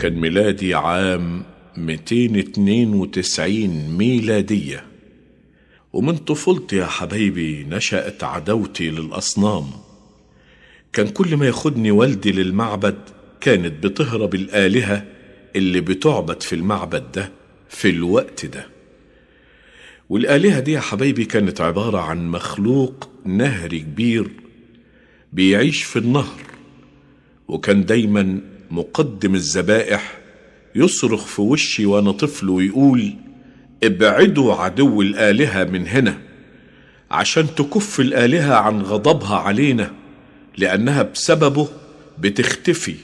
وكان ميلادي عام 292 ميلادية. ومن طفولتي يا حبايبي نشأت عداوتي للأصنام. كان كل ما ياخدني والدي للمعبد كانت بتهرب الآلهة اللي بتعبد في المعبد ده في الوقت ده. والآلهة دي يا حبايبي كانت عبارة عن مخلوق نهري كبير بيعيش في النهر، وكان دايما مقدم الذبائح يصرخ في وشي وانا طفل ويقول: ابعدوا عدو الآلهة من هنا عشان تكف الآلهة عن غضبها علينا، لأنها بسببه بتختفي